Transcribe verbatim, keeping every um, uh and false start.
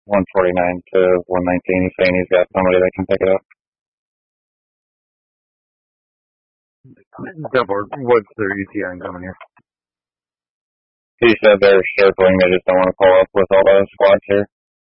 one forty-nine to one nineteen. He's saying he's got somebody that can pick it up. What's their E T N coming here? He said they're circling. They just don't want to pull up with all the squads here.